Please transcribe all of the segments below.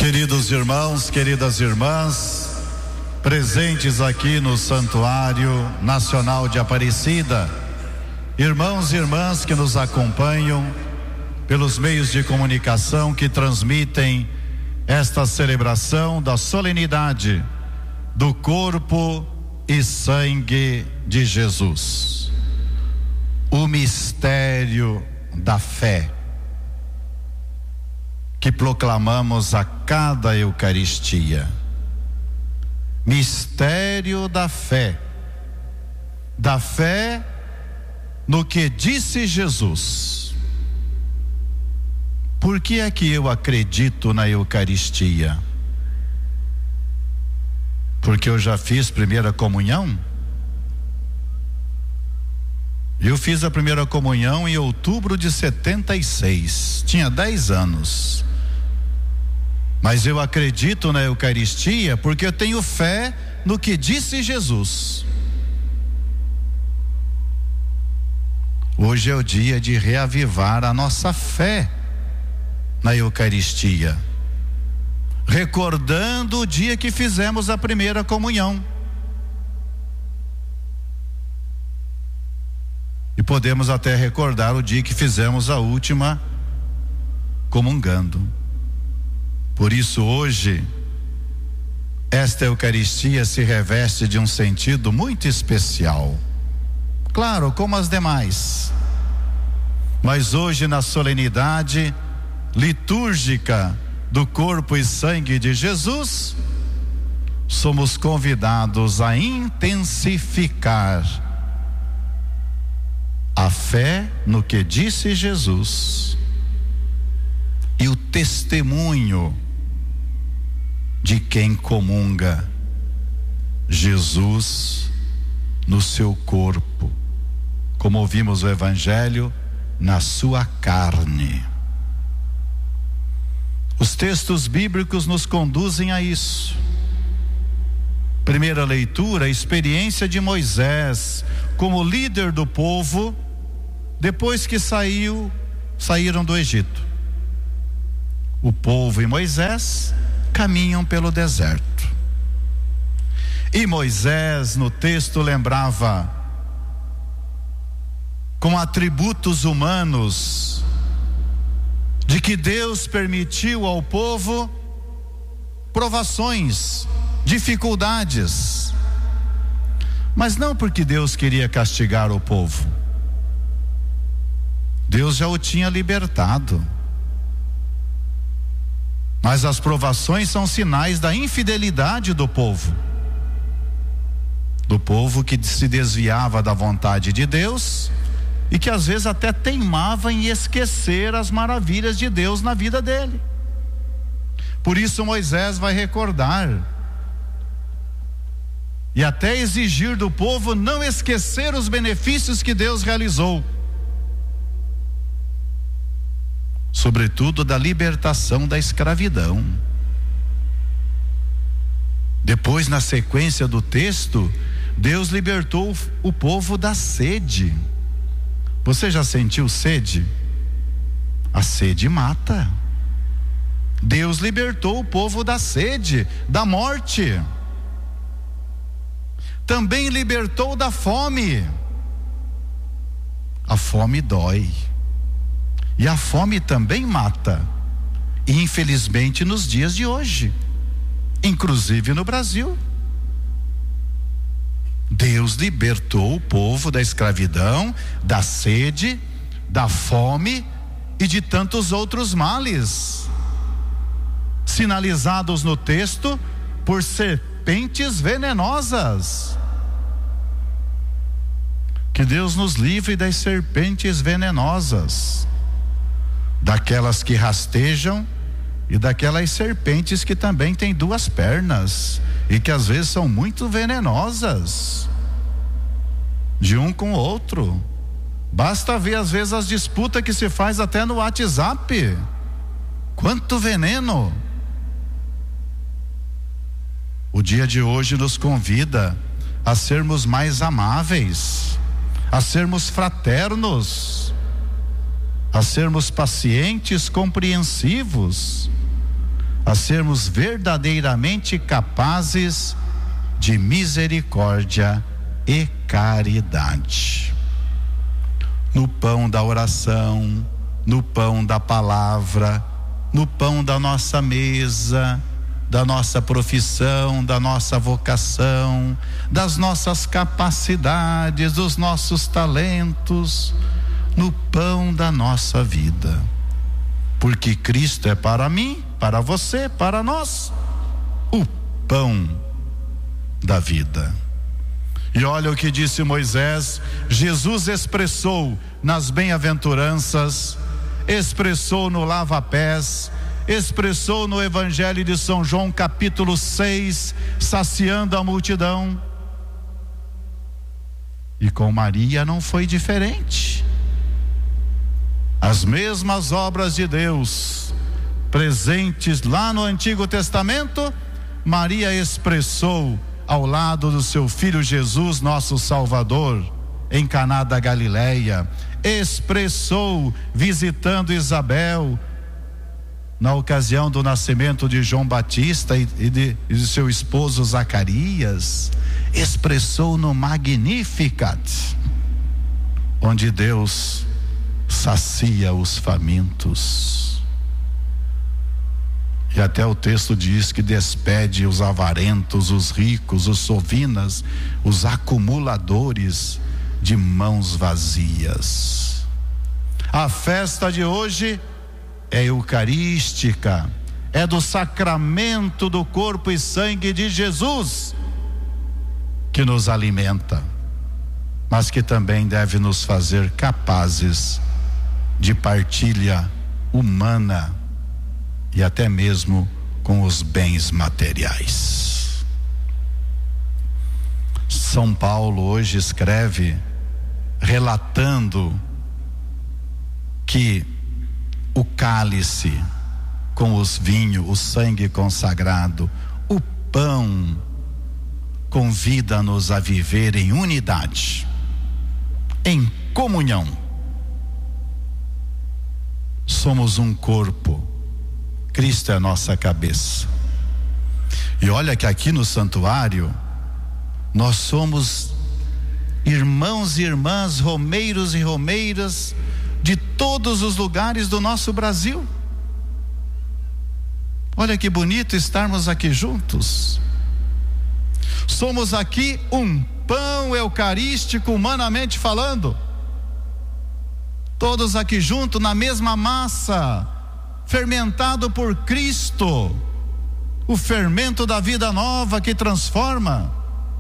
Queridos irmãos, queridas irmãs, presentes aqui no Santuário Nacional de Aparecida, irmãos e irmãs que nos acompanham pelos meios de comunicação que transmitem esta celebração da solenidade do corpo e sangue de Jesus, o mistério da fé que proclamamos a cada Eucaristia. Mistério da fé no que disse Jesus. Por que é que eu acredito na Eucaristia? Porque eu já fiz primeira comunhão? Eu fiz a primeira comunhão em outubro de 76, tinha 10 anos. Mas eu acredito na Eucaristia porque eu tenho fé no que disse Jesus. Hoje é o dia de reavivar a nossa fé na Eucaristia, recordando o dia que fizemos a primeira comunhão. E podemos até recordar o dia que fizemos a última comungando. Por isso hoje, esta Eucaristia se reveste de um sentido muito especial. Claro, como as demais. Mas hoje, na solenidade litúrgica do corpo e sangue de Jesus, somos convidados a intensificar a fé no que disse Jesus e o testemunho de quem comunga Jesus no seu corpo, como ouvimos o Evangelho, na sua carne. Os textos bíblicos nos conduzem a isso. Primeira leitura, a experiência de Moisés como líder do povo depois que saíram do Egito. O povo e Moisés caminham pelo deserto. E Moisés, no texto, lembrava com atributos humanos de que Deus permitiu ao povo provações, dificuldades, mas não porque Deus queria castigar o povo. Deus já o tinha libertado. Mas as provações são sinais da infidelidade do povo que se desviava da vontade de Deus e que às vezes até teimava em esquecer as maravilhas de Deus na vida dele. Por isso Moisés vai recordar e até exigir do povo não esquecer os benefícios que Deus realizou, sobretudo da libertação da escravidão. Depois, na sequência do texto, Deus libertou o povo da sede. Você já sentiu sede? A sede mata. Deus libertou o povo da sede, da morte. Também libertou da fome. A fome dói. E a fome também mata. E infelizmente nos dias de hoje, inclusive no Brasil. Deus libertou o povo da escravidão, da sede, da fome e de tantos outros males, sinalizados no texto por serpentes venenosas. Que Deus nos livre das serpentes venenosas, daquelas que rastejam e daquelas serpentes que também têm duas pernas e que às vezes são muito venenosas, de um com o outro. Basta ver às vezes as disputas que se faz até no WhatsApp. Quanto veneno! O dia de hoje nos convida a sermos mais amáveis, a sermos fraternos, a sermos pacientes, compreensivos, a sermos verdadeiramente capazes de misericórdia e caridade. No pão da oração, no pão da palavra, no pão da nossa mesa, da nossa profissão, da nossa vocação, das nossas capacidades, dos nossos talentos, no pão da nossa vida. Porque Cristo é para mim, para você, para nós, o pão da vida. E olha o que disse Moisés. Jesus expressou nas bem-aventuranças, expressou no lava-pés, expressou no Evangelho de São João, capítulo 6, saciando a multidão. E com Maria não foi diferente. As mesmas obras de Deus presentes lá no Antigo Testamento, Maria expressou ao lado do seu filho Jesus, nosso Salvador, em Caná da Galileia, expressou visitando Isabel na ocasião do nascimento de João Batista e de seu esposo Zacarias, expressou no Magnificat, onde Deus sacia os famintos. E até o texto diz que despede os avarentos, os ricos, os sovinas, os acumuladores de mãos vazias. A festa de hoje é eucarística, é do sacramento do corpo e sangue de Jesus, que nos alimenta, mas que também deve nos fazer capazes de partilha humana e até mesmo com os bens materiais. São Paulo hoje escreve relatando que o cálice com os vinhos, o sangue consagrado, o pão, convida-nos a viver em unidade, em comunhão. Somos um corpo, Cristo é a nossa cabeça. E olha que aqui no santuário nós somos irmãos e irmãs, romeiros e romeiras de todos os lugares do nosso Brasil. Olha que bonito estarmos aqui juntos. Somos aqui um pão eucarístico, humanamente falando. Todos aqui juntos na mesma massa, fermentado por Cristo, o fermento da vida nova que transforma.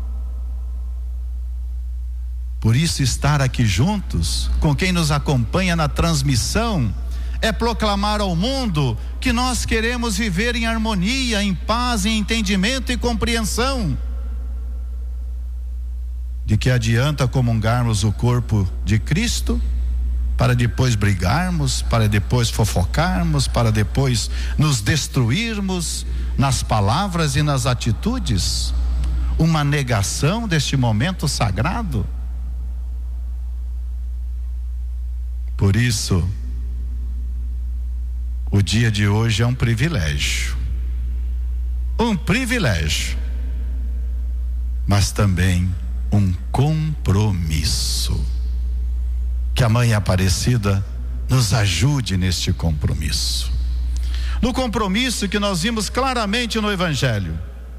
Por isso, estar aqui juntos, com quem nos acompanha na transmissão, é proclamar ao mundo que nós queremos viver em harmonia, em paz, em entendimento e compreensão. De que adianta comungarmos o corpo de Cristo para depois brigarmos, para depois fofocarmos, para depois nos destruirmos nas palavras e nas atitudes? Uma negação deste momento sagrado. Por isso, o dia de hoje é um privilégio, mas também um compromisso. Que a Mãe Aparecida nos ajude neste compromisso. No compromisso que nós vimos claramente no Evangelho,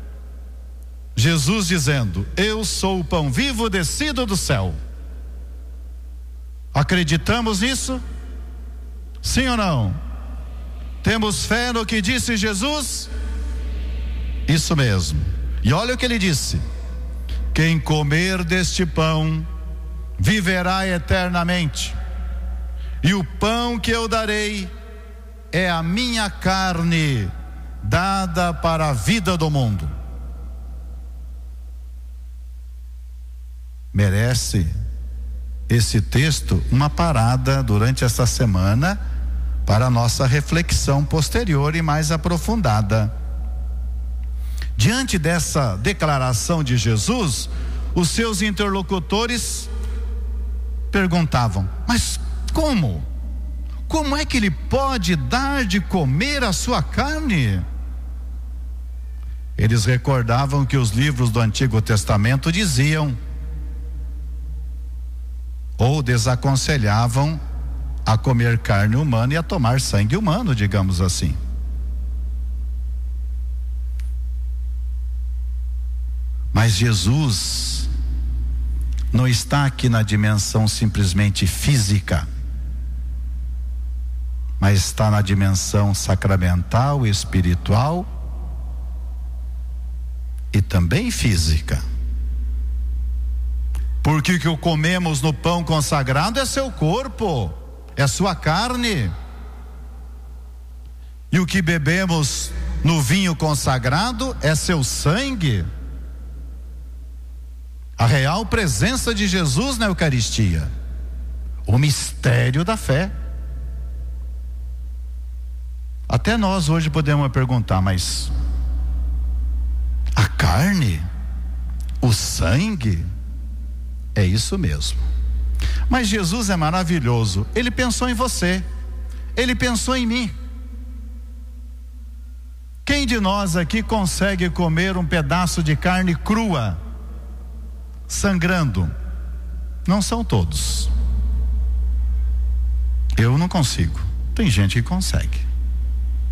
Jesus dizendo: eu sou o pão vivo descido do céu. Acreditamos nisso? Sim ou não? Temos fé no que disse Jesus? Isso mesmo. E olha o que ele disse: quem comer deste pão viverá eternamente, e o pão que eu darei é a minha carne, dada para a vida do mundo. Merece esse texto uma parada durante esta semana para a nossa reflexão posterior e mais aprofundada. Diante dessa declaração de Jesus, os seus interlocutores perguntavam: mas como? Como é que ele pode dar de comer a sua carne? Eles recordavam que os livros do Antigo Testamento diziam ou desaconselhavam a comer carne humana e a tomar sangue humano, digamos assim. Mas Jesus não está aqui na dimensão simplesmente física, mas está na dimensão sacramental, espiritual e também física. Porque o que comemos no pão consagrado é seu corpo, é sua carne. E o que bebemos no vinho consagrado é seu sangue. A real presença de Jesus na Eucaristia, o mistério da fé. Até nós hoje podemos perguntar, mas a carne, o sangue, é isso mesmo. Mas Jesus é maravilhoso, Ele pensou em você, Ele pensou em mim. Quem de nós aqui consegue comer um pedaço de carne crua, sangrando? Não são todos. Eu não consigo. Tem gente que consegue.